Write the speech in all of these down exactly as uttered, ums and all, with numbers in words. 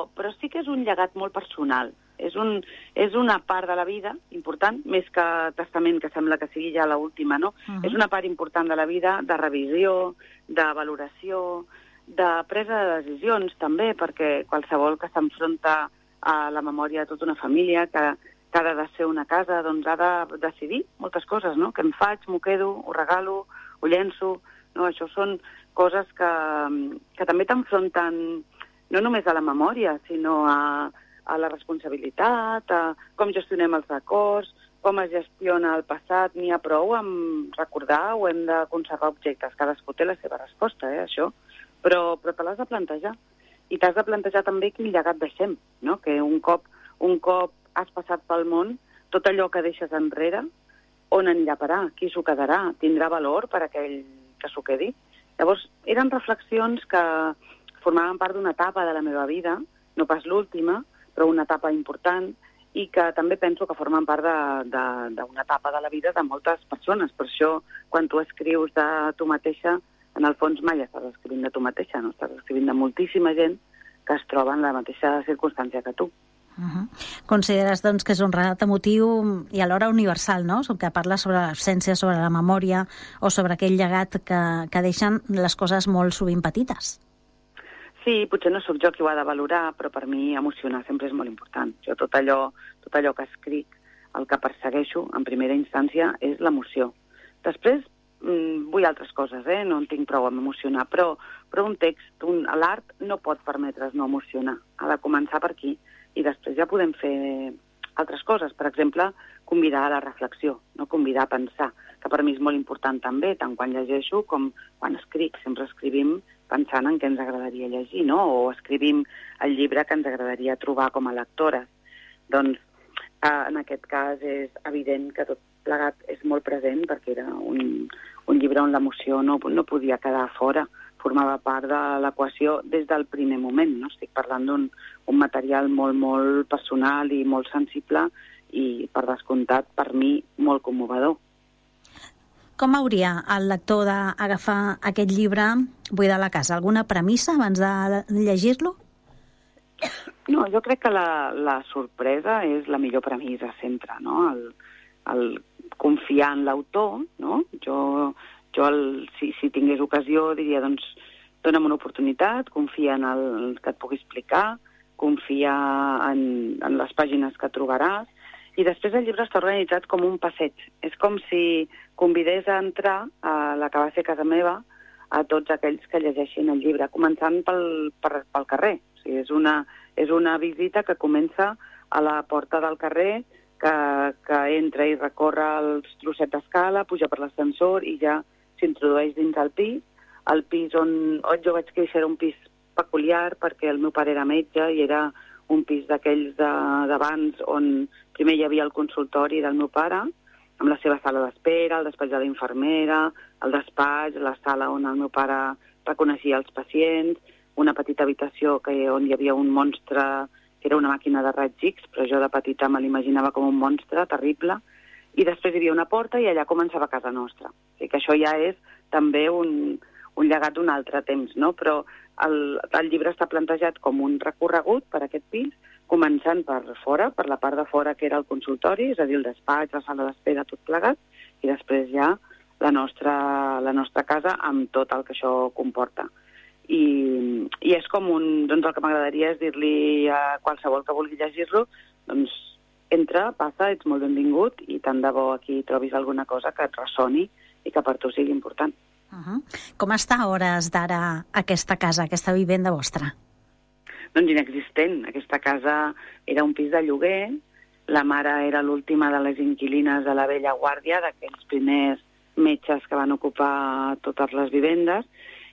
però, però sí que és un llegat molt personal. És, un, és una part de la vida important, més que testament, que sembla que sigui ja l'última, no? Uh-huh. És una part important de la vida, de revisió, de valoració, de presa de decisions, també, perquè qualsevol que s'enfronta a la memòria de tota una família, que, que ha de ser una casa, doncs ha de decidir moltes coses, no? Què em faig, m'ho quedo, ho regalo, ho llenço, no? Això són coses que, que també t'enfronten no només a la memòria, sinó a, a la responsabilitat, a com gestionem els records, com es gestiona el passat. N'hi ha prou amb recordar o hem de conservar objectes. Cadascú té la seva resposta, eh, això. Però, però te l'has de plantejar. I t'has de plantejar també quin llegat deixem, no? Que un cop, un cop has passat pel món, tot allò que deixes enrere, on anirà a parar? Qui s'ho quedarà? Tindrà valor per aquell que s'ho quedi? Llavors, eren reflexions que formaven part d'una etapa de la meva vida, no pas l'última, però una etapa important, i que també penso que formen part d'una etapa de la vida de moltes persones. Per això, quan tu escrius de tu mateixa, en el fons mai estàs escrivint de tu mateixa, no? Estàs escrivint de moltíssima gent que es troba en la mateixa circumstància que tu. Uh-huh. Consideres, doncs, que és un relat emotiu i alhora universal, no? Que parla sobre l'absència, sobre la memòria o sobre aquell llegat que, que deixen les coses molt sovint petites. Sí, potser no sóc jo qui ho ha de valorar, però per mi emocionar sempre és molt important. Jo tot allò, tot allò que escric, el que persegueixo en primera instància és l'emoció. Després mmm, vull altres coses, eh? No en tinc prou amb emocionar, però, però un text, un, l'art no pot permetre's no emocionar. Ha de començar per aquí i després ja podem fer altres coses. Per exemple, convidar a la reflexió, no convidar a pensar, que per mi és molt important també, tant quan llegeixo com quan escric. Sempre escrivim pensant en què ens agradaria llegir, no? O escrivim el llibre que ens agradaria trobar com a lectores. Doncs, eh, en aquest cas és evident que tot plegat és molt present, perquè era un, un llibre on l'emoció no, no podia quedar fora, formava part de l'equació des del primer moment, no? Estic parlant d'un un material molt, molt personal i molt sensible i, per descomptat, per mi, molt commovedor. Com hauria el lector d'agafar aquest llibre, buidar la casa? Alguna premissa abans de llegir-lo? No, jo crec que la, la sorpresa és la millor premissa sempre, no? El, el confiar en l'autor, no? Jo, jo el, si, si tingués ocasió, diria, doncs, dona'm una oportunitat, confia en el que et pugui explicar, confia en, en les pàgines que trobaràs, i després el llibre està organitzat com un passeig. És com si convidés a entrar a la que va ser casa meva a tots aquells que llegeixin el llibre, començant pel, per, pel carrer. O sigui, és una, és una visita que comença a la porta del carrer, que, que entra i recorre els trossets d'escala, puja per l'ascensor i ja s'introdueix dins el pis. El pis on, on jo vaig créixer era un pis peculiar perquè el meu pare era metge i era un pis d'aquells d'abans on primer hi havia el consultori del meu pare, amb la seva sala d'espera, el despatx de la infermera, el despatx, la sala on el meu pare reconeixia els pacients, una petita habitació que, on hi havia un monstre, que era una màquina de raigs X, però jo de petita me l'imaginava com un monstre terrible, i després hi havia una porta i allà començava casa nostra. O sigui que això ja és també un, un llegat d'un altre temps, no? Però el, el llibre està plantejat com un recorregut per aquest pis, començant per fora, per la part de fora que era el consultori, és a dir, el despatx, la sala d'espera, tot plegat, i després ja la nostra, la nostra casa amb tot el que això comporta. I, i és com un... Doncs el que m'agradaria és dir-li a qualsevol que vulgui llegir-lo, doncs entra, passa, ets molt benvingut i tant de bo aquí trobis alguna cosa que et ressoni i que per tu sigui important. Uh-huh. Com està a hores d'ara aquesta casa, aquesta vivenda vostra? Doncs inexistent. Aquesta casa era un pis de lloguer, la mare era l'última de les inquilines de la vella guàrdia, d'aquells primers metges que van ocupar totes les vivendes,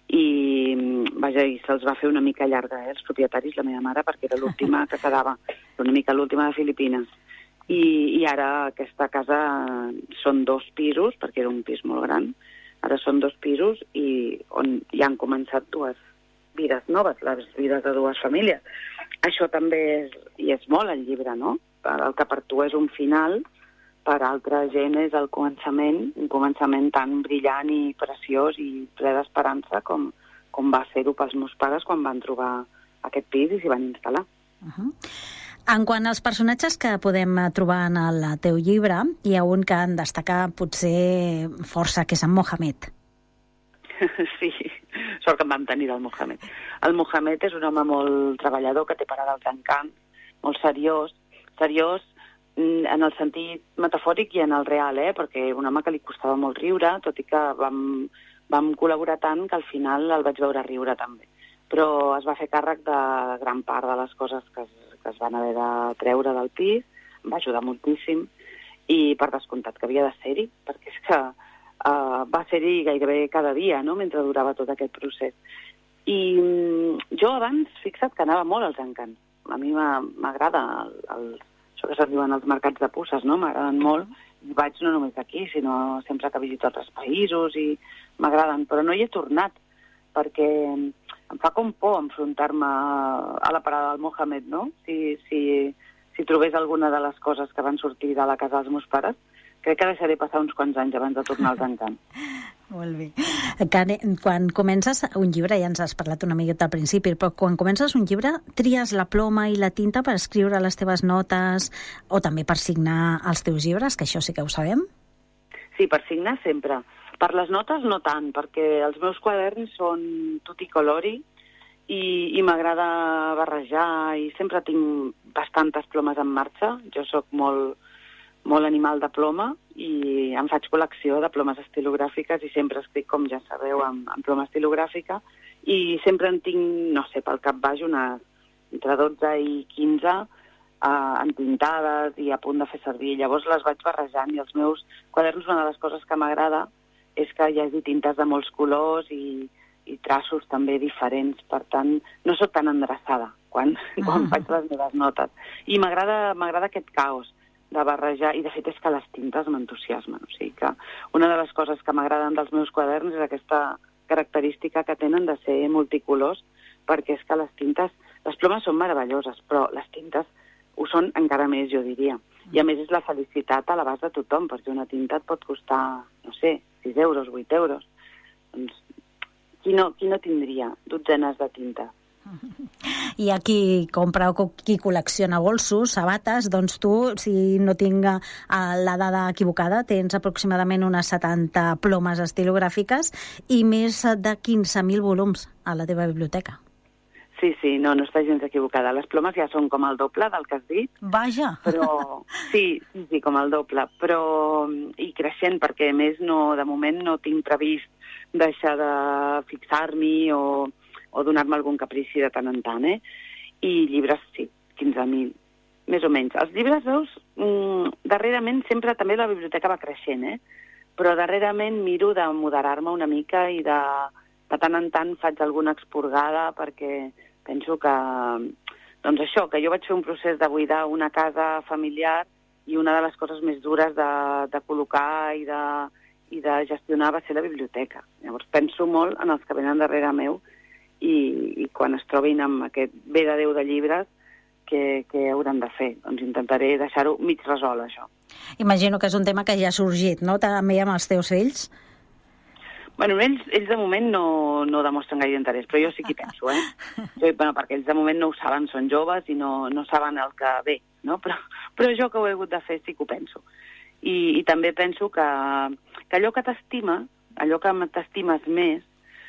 i, vaja, i se'ls va fer una mica llarga, eh, els propietaris, la meva mare, perquè era l'última que quedava, una mica l'última de Filipines. I, i ara aquesta casa són dos pisos, perquè era un pis molt gran, ara són dos pisos i on ja han començat dues vides noves, les vides de dues famílies. Això també és, i és molt el llibre, no? El que per tu és un final, per altra gent és el començament, un començament tan brillant i preciós i ple d'esperança com, com va ser-ho pels meus pares quan van trobar aquest pis i s'hi van instal·lar. Uh-huh. En quant als personatges que podem trobar en el teu llibre, hi ha un que en destaca potser força, que és en Mohamed. Sí, sort que em vam tenir del Mohamed. El Mohamed és un home molt treballador, que té parada als encants, molt seriós, seriós en el sentit metafòric i en el real, eh? Perquè un home que li costava molt riure, tot i que vam, vam col·laborar tant que al final el vaig veure riure també. Però es va fer càrrec de gran part de les coses que es, que es van haver de treure del pis, em va ajudar moltíssim, i per descomptat que havia de ser-hi, perquè és que uh, va ser-hi gairebé cada dia, no?, mentre durava tot aquest procés. I um, jo abans, fixa't que anava molt als encants. A mi m'agrada el, el, això que se'n diuen els mercats de puces, no?, m'agraden molt, i vaig no només aquí, sinó sempre que visito altres països, i m'agraden, però no hi he tornat, perquè em fa com por enfrontar-me a la parada del Mohamed, no? Si, si, si trobés alguna de les coses que van sortir de la casa dels meus pares, crec que deixaré passar uns quants anys abans de tornar als encants. Molt bé. Quan comences un llibre, ja ens has parlat una miqueta al principi, però quan comences un llibre, tries la ploma i la tinta per escriure les teves notes o també per signar els teus llibres, que això sí que ho sabem? Sí, per signar sempre. Per les notes no tant, perquè els meus quaderns són tutti colori i, i m'agrada barrejar i sempre tinc bastantes plomes en marxa. Jo sóc molt, molt animal de ploma i em faig col·lecció de plomes estilogràfiques i sempre escric, com ja sabeu, amb, amb ploma estilogràfica i sempre en tinc, no sé, pel cap baix unes entre dotze i quinze uh, entintades i a punt de fer servir. Llavors les vaig barrejant i els meus quaderns, una de les coses que m'agrada és que hi hagi tintes de molts colors i, i traços també diferents. Per tant, no soc tan endreçada quan, ah. quan faig les meves notes. I m'agrada m'agrada aquest caos de barrejar, i de fet és que les tintes m'entusiasmen. O sigui que una de les coses que m'agraden dels meus quaderns és aquesta característica que tenen de ser multicolors, perquè és que les tintes, les plomes són meravelloses, però les tintes ho són encara més, jo diria. I a més és la felicitat a l'abast de tothom, perquè una tinta et pot costar, no sé, sis euros, vuit euros. Doncs qui no, qui no tindria dotzenes de tinta? I a qui compra o qui col·lecciona bolsos, sabates, doncs tu, si no tinc la dada equivocada, tens aproximadament unes setanta plomes estilogràfiques i més de quinze mil volums a la teva biblioteca. Sí, sí, no, no està gens equivocada. Les plomes ja són com el doble del que has dit. Vaja! Però, sí, sí, sí, com el doble. Però, i creixent, perquè a més no, de moment no tinc previst deixar de fixar-m'hi o, o donar-me algun caprici de tant en tant, eh? I llibres, sí, quinze mil, més o menys. Els llibres, veus, mmm, darrerament sempre també la biblioteca va creixent, eh? Però darrerament miro de moderar-me una mica i de, de tant en tant faig alguna expurgada perquè penso que, doncs això, que jo vaig fer un procés de buidar una casa familiar i una de les coses més dures de, de col·locar i de, i de gestionar va ser la biblioteca. Llavors penso molt en els que venen darrere meu i, i quan es trobin amb aquest bé de Déu de llibres, què, què hauran de fer? Doncs intentaré deixar-ho mig resolt, això. Imagino que és un tema que ja ha sorgit, no?, també amb els teus fills? Bueno, ells, ells de moment no, no demostren gaire interès, però jo sí que hi penso, eh? Jo, bueno, perquè ells de moment no ho saben, són joves i no, no saben el que ve, no? Però, però jo que ho he hagut de fer sí que ho penso. I, i també penso que, que allò que t'estima, allò que t'estimes més,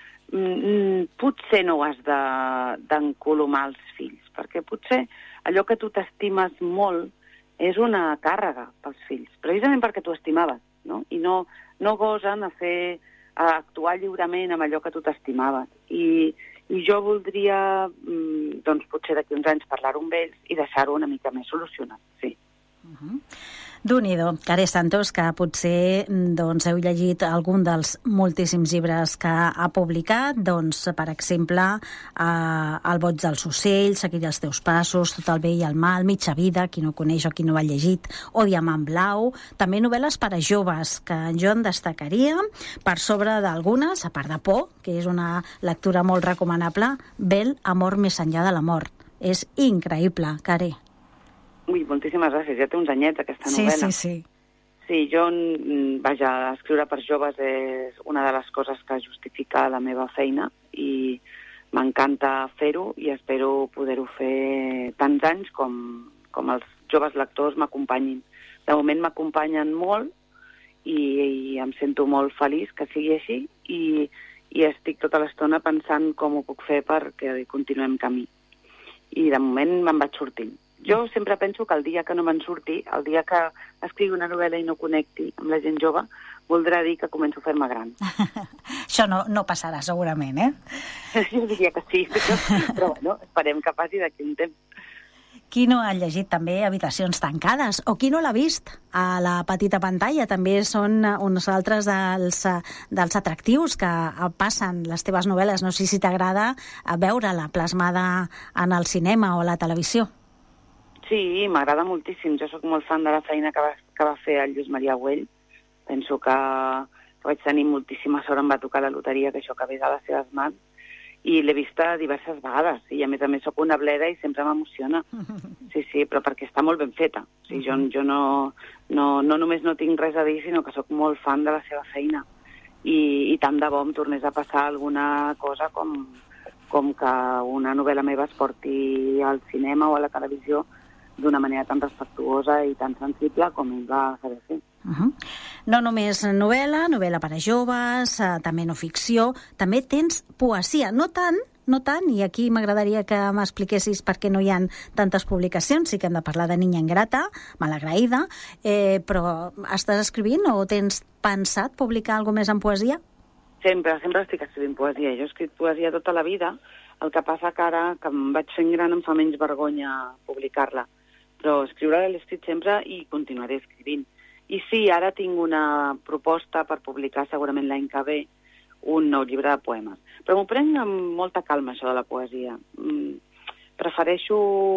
mm, potser no ho has de, d'encolomar als fills, perquè potser allò que tu t'estimes molt és una càrrega pels fills, precisament perquè t'ho estimaves, no? I no, no gosen a fer a actuar lliurement amb allò que tu t'estimaves. I, i jo voldria, doncs, potser d'aquí uns anys parlar-ho amb ells i deixar-ho una mica més solucionat, sí. Uh-huh. Déu-n'hi-do, Caré Santos, que potser doncs, heu llegit algun dels moltíssims llibres que ha publicat, doncs, per exemple, eh, El boig dels ocells, Seguiré els teus passos, Tot el bé i el mal, Mitja vida, qui no coneix o qui no ha llegit, o Diamant blau, també novel·les per a joves, que jo en destacaria, per sobre d'algunes, a part de Por, que és una lectura molt recomanable, Bel, Amor més enllà de la mort. És increïble, Caré. Ui, moltíssimes gràcies. Ja té uns anyets, aquesta novel·la. Sí, sí, sí. Sí, jo, vaja, escriure per joves és una de les coses que justifica la meva feina i m'encanta fer-ho i espero poder-ho fer tants anys com, com els joves lectors m'acompanyin. De moment m'acompanyen molt i, i em sento molt feliç que sigui així i, i estic tota l'estona pensant com ho puc fer perquè continuem camí. I de moment me'n vaig sortint. Jo sempre penso que el dia que no me'n surti, el dia que escrigui una novel·la i no connecti amb la gent jove, voldrà dir que començo a fer-me gran. Això no, no passarà, segurament, eh? Jo diria que sí, però, però bueno, esperem que passi d'aquí un temps. Qui no ha llegit també Habitacions tancades? O qui no l'ha vist a la petita pantalla? També són uns altres dels, dels atractius que passen les teves novel·les. No sé si t'agrada veure-la plasmada en el cinema o a la televisió. Sí, m'agrada moltíssim. Jo sóc molt fan de la feina que va, que va fer el Lluís Maria Güell. Penso que, que vaig tenir moltíssima sort, em va tocar la loteria que això acabés a les seves mans, i l'he vista diverses vegades, i a més a més sóc una bleda i sempre m'emociona. Sí, sí, però perquè està molt ben feta. O sigui, jo jo no, no, no només no tinc res a dir, sinó que sóc molt fan de la seva feina. I, i tant de bo em tornés a passar alguna cosa com, com que una novel·la meva es porti al cinema o a la televisió d'una manera tan respectuosa i tan sensible com ell va saber fer. Uh-huh. No només novel·la, novel·la per a joves, eh, també no ficció, també tens poesia, no tant, no tant, i aquí m'agradaria que m'expliquessis per què no hi ha tantes publicacions. Sí que hem de parlar de Niña Ingrata, Malagraïda, eh, però estàs escrivint o tens pensat publicar alguna més en poesia? Sempre, sempre estic escrivint poesia. Jo he escrit poesia tota la vida, el que passa que ara, que em vaig fent gran, em fa menys vergonya publicar-la. Però escriure l'he escrit sempre i continuaré escrivint. I sí, ara tinc una proposta per publicar segurament l'any que ve un nou llibre de poemes. Però m'ho prenc amb molta calma, això de la poesia. Mm, prefereixo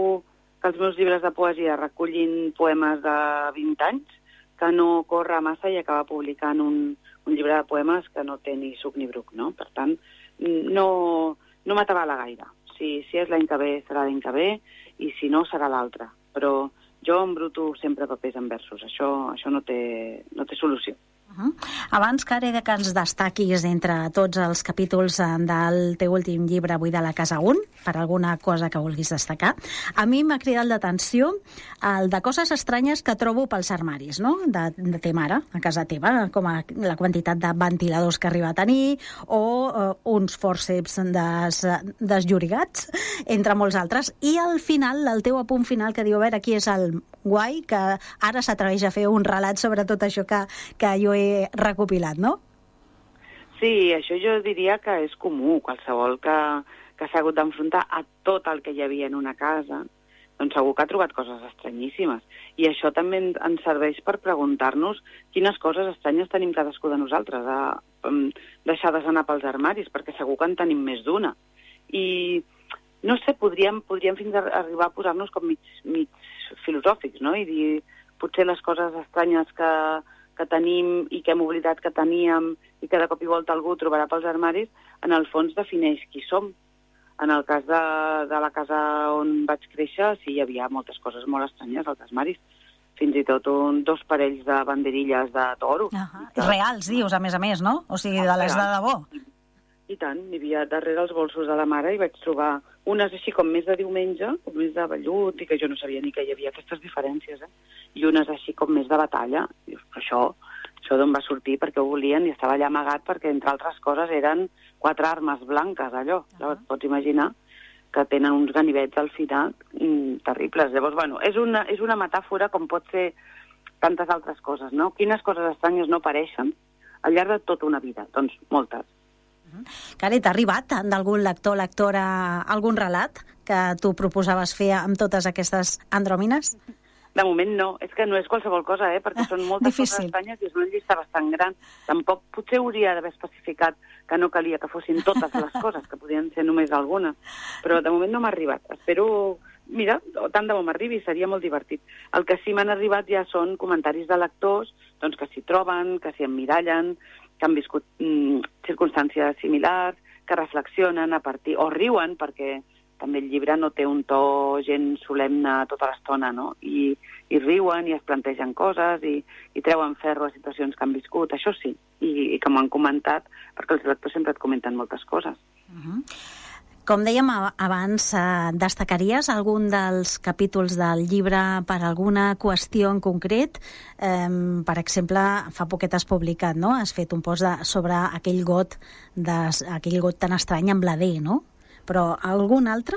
que els meus llibres de poesia recullin poemes de vint anys, que no corre massa i acabar publicant un, un llibre de poemes que no té ni suc ni bruc, no? Per tant, no, no m'atabala gaire. Si, si és l'any que ve, serà l'any que ve, i si no, serà l'altre. Però jo embruto sempre papers en versos. Això, això no té, no té solució. Uh-huh. Abans, Careda, que ens destaquis entre tots els capítols del teu últim llibre, Buidar la casa un, per alguna cosa que vulguis destacar, a mi m'ha cridat l'atenció el de coses estranyes que trobo pels armaris, no?, de, de te mare, a casa teva, com a la quantitat de ventiladors que arriba a tenir, o uh, uns fòrceps des, desllorigats, entre molts altres, i al final, el teu apunt final que diu, a veure, aquí és el guai, que ara s'atreveix a fer un relat sobre tot això que, que jo he recopilat, no? Sí, això jo diria que és comú. Qualsevol que, que s'ha hagut d'enfrontar a tot el que hi havia en una casa, doncs segur que ha trobat coses estranyíssimes. I això també ens serveix per preguntar-nos quines coses estranyes tenim cadascú de nosaltres, a, a deixades anar pels armaris, perquè segur que en tenim més d'una. I no sé, podríem, podríem fins a arribar a posar-nos com mig, mig filosòfics, no? I dir, potser les coses estranyes que, que tenim i que hem oblidat que teníem i que de cop i volta algú trobarà pels armaris, en el fons defineix qui som. En el cas de, de la casa on vaig créixer, sí, hi havia moltes coses molt estranyes als armaris. Fins i tot un, dos parells de banderilles de toro. Uh-huh. Reals, dius, a més a més, no? O sigui, de les de debò. I tant, hi havia darrere els bolsos de la mare i vaig trobar unes així com més de diumenge, com més de vellut, i que jo no sabia ni que hi havia aquestes diferències, eh? I unes així com més de batalla. I dius, però això, això d'on va sortir, perquè ho volien, i estava allà amagat perquè, entre altres coses, eren quatre armes blanques, allò. Uh-huh. Et pots imaginar que tenen uns ganivets al final mm, terribles. Llavors, bueno, és una, és una metàfora com pot ser tantes altres coses, no? Quines coses estranyes no apareixen al llarg de tota una vida? Doncs moltes. Cari, t'ha arribat d'algun lector, lectora, algun relat que tu proposaves fer amb totes aquestes andròmines? De moment no, és que no és qualsevol cosa, eh? Perquè són moltes Difícil. Coses estranyes i és una llista bastant gran. Tampoc potser hauria d'haver especificat que no calia que fossin totes les coses, que podien ser només algunes, però de moment no m'ha arribat. Espero, mira, tant de bo m'arribi, seria molt divertit. El que sí m'han arribat ja són comentaris de lectors, doncs que s'hi troben, que s'hi emmirallen, que han viscut mm, circumstàncies similars, que reflexionen a partir, o riuen, perquè també el llibre no té un to gens solemne tota l'estona, no? I, i riuen i es plantegen coses i, i treuen ferro a situacions que han viscut, això sí, i, i que m'ho han comentat, perquè els lectors sempre et comenten moltes coses. Uh-huh. Com dèiem abans, eh, destacaries algun dels capítols del llibre per alguna qüestió en concret? Eh, per exemple, fa poquet has publicat, no? Has fet un post de, sobre aquell got, de, aquell got tan estrany amb la D, no? Però algun altre?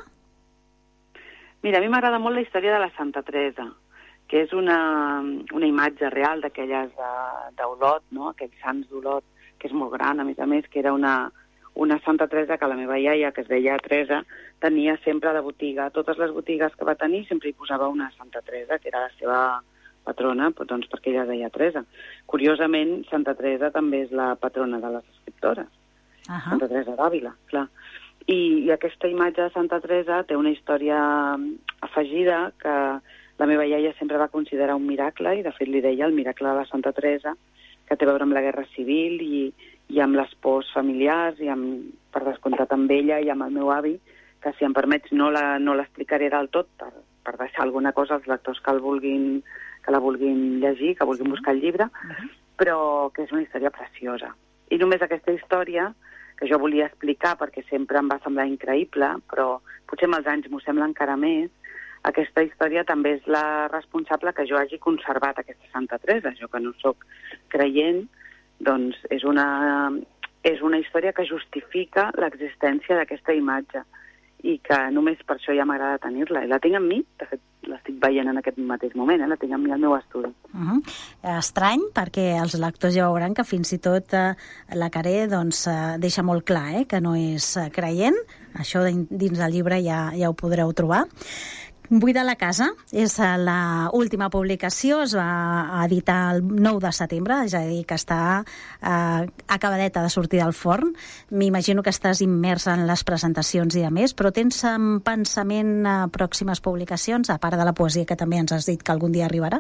Mira, a mi m'agrada molt la història de la Santa Teresa, que és una, una imatge real d'aquelles d'Olot, no? Aquells sants d'Olot, que és molt gran, a més a més, que era una... una Santa Teresa que la meva iaia, que es deia Teresa, tenia sempre de botiga. A totes les botigues que va tenir sempre hi posava una Santa Teresa, que era la seva patrona, doncs perquè ella es deia Teresa. Curiosament, Santa Teresa també és la patrona de les escriptores. Uh-huh. Santa Teresa d'Àvila, clar. I, I aquesta imatge de Santa Teresa té una història afegida que la meva iaia sempre va considerar un miracle, i de fet li deia el miracle de la Santa Teresa, que té a veure amb la Guerra Civil i i amb les pors familiars, i amb, per descomptat amb ella i amb el meu avi, que si em permets no l'explicaré del tot per, per deixar alguna cosa als lectors que, el vulguin, que la vulguin llegir, que vulguin buscar el llibre, uh-huh. però que és una història preciosa. I només aquesta història, que jo volia explicar perquè sempre em va semblar increïble, però potser amb els anys m'ho sembla encara més, aquesta història també és la responsable que jo hagi conservat aquesta Santa Teresa. Jo que no sóc creient, doncs és una, és una història que justifica l'existència d'aquesta imatge i que només per això ja m'agrada tenir-la. I la tinc amb mi, de fet l'estic veient en aquest mateix moment, eh? La tinc amb mi al meu estudi. Uh-huh. Estrany, perquè els lectors ja veuran que fins i tot eh, la Caré doncs, eh, deixa molt clar eh, que no és eh, creient. Això dins del llibre ja, ja ho podreu trobar. Buida la casa és la última publicació, es va editar el nou de setembre, és a dir, que està eh, acabadeta de sortir del forn. M'imagino que estàs immersa en les presentacions i de més, però tens en pensament eh, pròximes publicacions, a part de la poesia que també ens has dit que algun dia arribarà?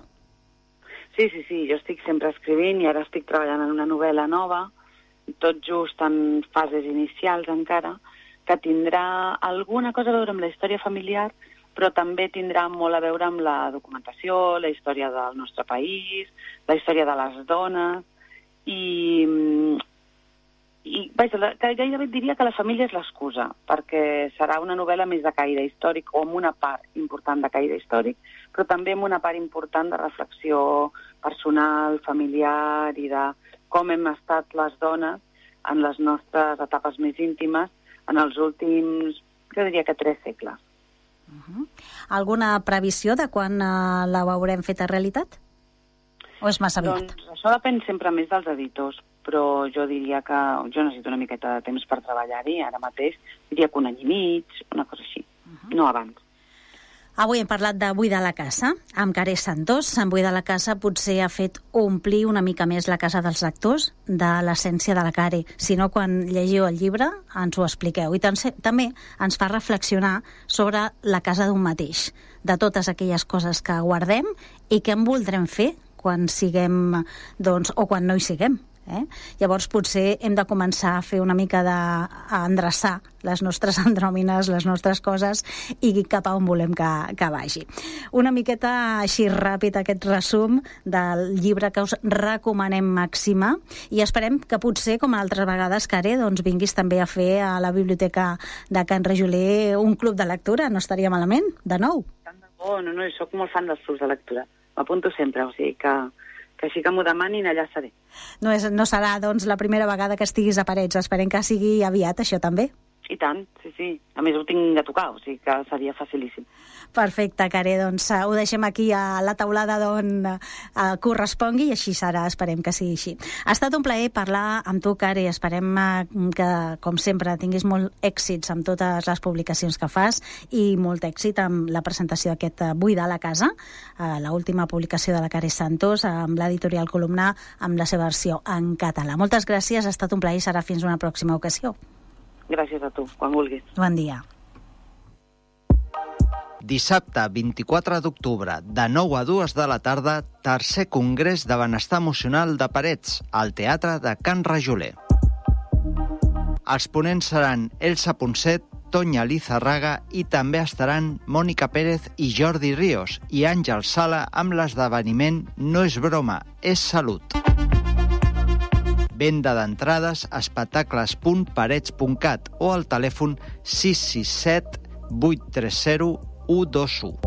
Sí, sí, sí, jo estic sempre escrivint i ara estic treballant en una novel·la nova, tot just en fases inicials encara, que tindrà alguna cosa a veure amb la història familiar, però també tindrà molt a veure amb la documentació, la història del nostre país, la història de les dones, i, i vaja, la, gairebé diria que la família és l'excusa, perquè serà una novel·la més de caire històric, o amb una part important de caire històric, però també amb una part important de reflexió personal, familiar, i de com hem estat les dones en les nostres etapes més íntimes en els últims, jo diria que tres segles. Uh-huh. Alguna previsió de quan uh, la veurem feta realitat? O és massa aviat? Doncs això depèn sempre més dels editors, però jo diria que jo necessito una miqueta de temps per treballar-hi, ara mateix diria que un any i mig, una cosa així, uh-huh. no abans. Avui hem parlat de Buida la casa, amb Caré Santós. En Buida la casa potser ha fet omplir una mica més la casa dels lectors de l'essència de la Caré. Si no, quan llegiu el llibre, ens ho expliqueu. I també ens fa reflexionar sobre la casa d'un mateix, de totes aquelles coses que guardem i que en voldrem fer quan siguem, doncs, o quan no hi siguem. Eh? Llavors potser hem de començar a fer una mica de, a endreçar les nostres andròmines, les nostres coses, i cap a on volem que, que vagi. Una miqueta així ràpid aquest resum del llibre que us recomanem màxima, i esperem que potser, com altres vegades, Caré, doncs vinguis també a fer a la biblioteca de Can Rajoler un club de lectura. No estaria malament, de nou. Tant de bo, no, no, soc molt fan dels clubs de lectura. M'apunto sempre, o sigui que que així que m'ho demanin, allà seré. No, és, no serà, doncs, la primera vegada que estiguis a Parets. Esperem que sigui aviat, això també. I tant, sí, sí. A més, ho tinc a tocar, o sigui que seria facilíssim. Perfecte, Caré, doncs ho deixem aquí a la taulada d'on uh, correspongui, i així serà, esperem que sigui així. Ha estat un plaer parlar amb tu, Caré. Esperem uh, que, com sempre, tinguis molt èxits amb totes les publicacions que fas i molt èxit amb la presentació d'aquest uh, Buida la casa, uh, l'última publicació de la Caré Santós, amb l'editorial Columnar, amb la seva versió en català. Moltes gràcies, ha estat un plaer i serà fins una pròxima ocasió. Gràcies a tu, quan vulguis. Bon dia. Dissabte, vint-i-quatre d'octubre, de nou a dues de la tarda, tercer Congrés de Benestar Emocional de Parets, al Teatre de Can Rajoler. Els ponents seran Elsa Ponset, Tonya Lizarraga, i també estaran Mònica Pérez i Jordi Ríos, i Àngel Sala amb l'esdeveniment No és broma, és salut. Venda d'entrades a espectacles punt parets punt cat o al telèfon sis sis set vuit tres zero u dos u.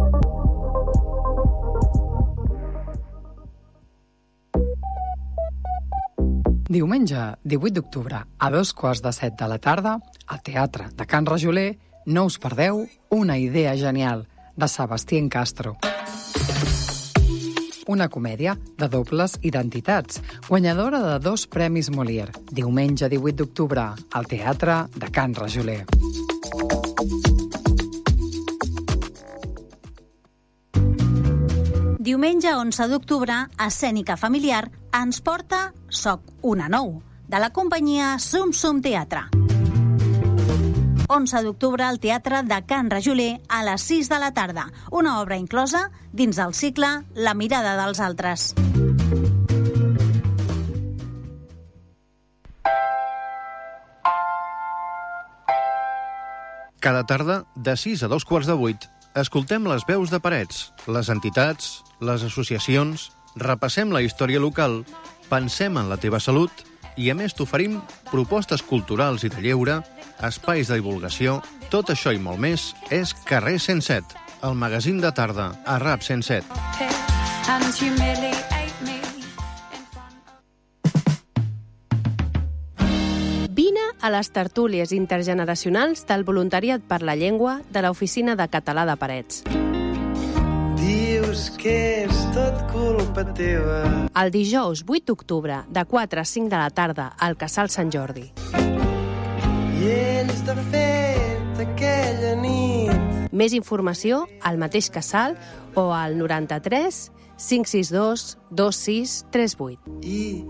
Diumenge, divuit d'octubre, a dos quarts de set de la tarda, al Teatre de Can Rajoler, no us perdeu Una idea genial, de Sebastián Castro. Una comèdia de dobles identitats, guanyadora de dos premis Molière. Diumenge, divuit d'octubre, al Teatre de Can Rajoler. Diumenge onze d'octubre, Escènica Familiar ens porta Soc una nou, de la companyia Sum Sum Teatre. onze d'octubre al Teatre de Can Rajoler a les sis de la tarda, una obra inclosa dins el cicle La mirada dels altres. Cada tarda, de sis a dos quarts de vuit, escoltem les veus de Parets, les entitats, les associacions, repassem la història local, pensem en la teva salut i, a més, t'oferim propostes culturals i de lleure, espais de divulgació, tot això i molt més és Carrer cent set, el magazín de tarda a Rap cent set. Vine a les tertúlies intergeneracionals del Voluntariat per la Llengua de l'Oficina de Català de Parets. Dius que és tot culpa teva. El dijous vuit d'octubre, de quatre a cinc de la tarda, al Casal Sant Jordi. I ells, de fet, aquella nit... Més informació al mateix casal o al noranta-tres cinc sis dos dos sis tres vuit. I